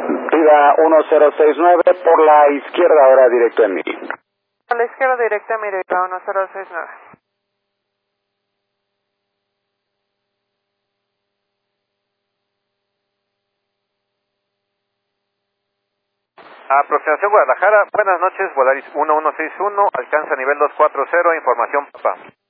Viva 1069 por la izquierda, ahora directo en mí. A la izquierda directa, mire, 1069. Aproximación Guadalajara, buenas noches, Volaris 1161, alcanza nivel 240, información papá.